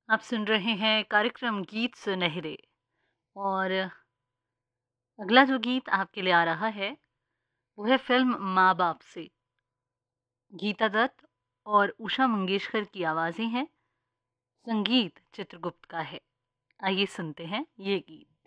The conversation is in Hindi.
आप सुन रहे हैं कार्यक्रम गीत सुनहरे और अगला जो गीत आपके लिए आ रहा है वो है फ़िल्म माँ बाप से। गीता दत्त और उषा मंगेशकर की आवाज़ें हैं, संगीत चित्रगुप्त का है। आइए सुनते हैं ये गीत।